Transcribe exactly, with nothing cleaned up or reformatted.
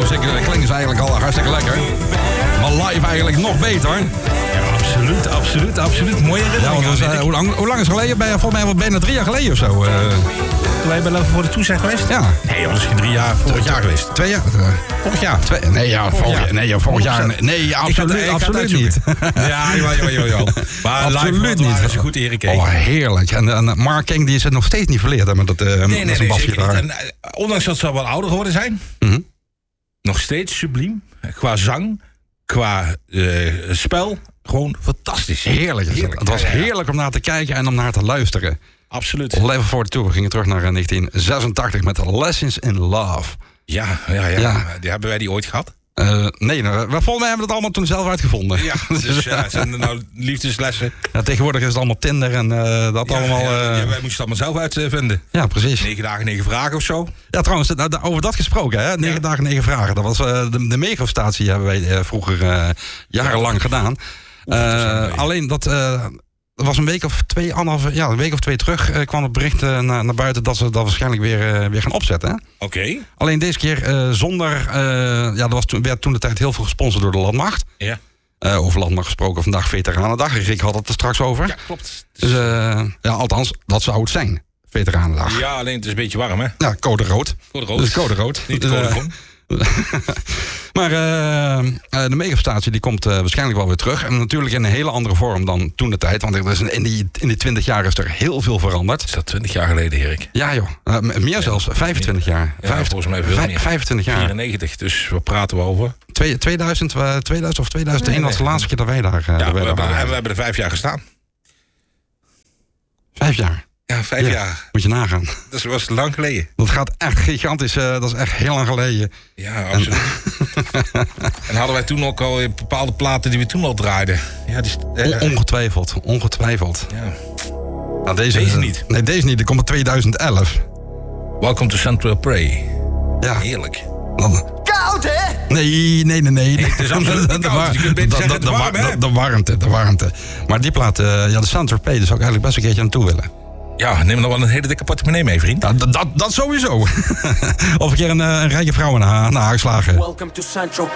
muziek klinkt ze eigenlijk al hartstikke lekker. Maar live eigenlijk nog beter. Ja, absoluut, absoluut, absoluut. Mooie herinnering. Ja, dus, uh, hoe, lang, hoe lang is het geleden? Ben je volgens mij wel bijna drie jaar geleden of zo? Uh... Toen wij bij Love voor de Toe zijn geweest? Ja. Nee, dat is geen drie jaar, vorig jaar geweest. Twee jaar? Uh, vorig jaar? Twee, nee, ja, vorig, vorig jaar. Nee, ja, vorig jaar. Nee, nee absoluut, ik absoluut niet. Ja, jawel, jawel, jawel. Maar absoluut niet. Dat is een goed eergekeken. Oh, heerlijk. En, en Mark King die is het nog steeds niet verleerd hè, met dat, uh, nee, nee, met nee, basgitaar. En, uh, ondanks dat ze wel ouder geworden zijn, mm-hmm. nog steeds subliem. Qua zang, qua uh, spel, gewoon fantastisch. Heerlijk. heerlijk. Het was ja, ja. heerlijk om naar te kijken en om naar te luisteren. Absoluut. Level voor de Tour. We gingen terug naar uh, negentien zesentachtig met Lessons in Love. Ja, ja, ja, ja. Die hebben wij die ooit gehad? Uh, nee, nou, we, volgens mij hebben we het allemaal toen zelf uitgevonden. Ja, dus ja, zijn er nou liefdeslessen? Ja, tegenwoordig is het allemaal Tinder en uh, dat ja, allemaal... Uh... Ja, ja, wij moesten het allemaal zelf uitvinden. Ja, precies. Negen dagen, negen vragen of zo. Ja, trouwens, over dat gesproken, hè? Negen ja. dagen, negen vragen. Dat was uh, de, de megastatie hebben wij uh, vroeger uh, jarenlang ja, gedaan. Uh, alleen dat... Uh, Er was een week of twee, anderhalf, ja, een week of twee terug uh, kwam het bericht uh, naar, naar buiten dat ze dat waarschijnlijk weer, uh, weer gaan opzetten. Oké. Okay. Alleen deze keer uh, zonder, uh, ja, er was toen, werd toen de tijd heel veel gesponsord door de Landmacht. Ja. Uh, over Landmacht gesproken, vandaag Veteranendag. Rick had het er straks over. Ja, klopt. Dus, uh, ja, althans, dat zou het zijn. Veteranendag. Ja, alleen het is een beetje warm, hè? Ja, code rood. Code rood. Dus code rood. Niet de code groen. Maar uh, de megastatie die komt uh, waarschijnlijk wel weer terug. En natuurlijk in een hele andere vorm dan toen de tijd. Want er is in die, in die twintig jaar is er heel veel veranderd. Is dat twintig jaar geleden, Erik? Ja joh, uh, meer ja, zelfs. vijfentwintig jaar. Ja, Vijf, volgens mij veel vijf, meer. vijfentwintig jaar. vierennegentig, dus wat praten we over? Twee, tweeduizend, uh, tweeduizend of tweeduizend één nee, nee. was de laatste keer dat wij daar uh, ja, wij we, daar hebben, waren. we hebben er vijf jaar gestaan. Vijf jaar? Ja, vijf ja, jaar. Moet je nagaan. Dat was lang geleden. Dat gaat echt gigantisch. Uh, dat is echt heel lang geleden. Ja, absoluut. En, en hadden wij toen ook al bepaalde platen die we toen al draaiden? Ja, die, uh, ongetwijfeld. Ongetwijfeld. Ja. Nou, deze, deze uh, niet. Nee, deze niet. Die komt in tweeduizend elf. Welcome to Central Prey. Ja. Heerlijk. Dan, koud, hè? Nee, nee, nee, nee. nee het is absoluut niet koud. Je kunt beter zeggen het warm, hè? De warmte, de warmte. Maar die plaat, uh, ja, de Central Prey, daar zou ik eigenlijk best een keertje naartoe willen. Ja, neem dan wel een hele dikke portemonnee mee, vriend. Ja, dat, dat, dat sowieso. Of een keer een, een rijke vrouw naar, naar haar slagen. Welcome to Central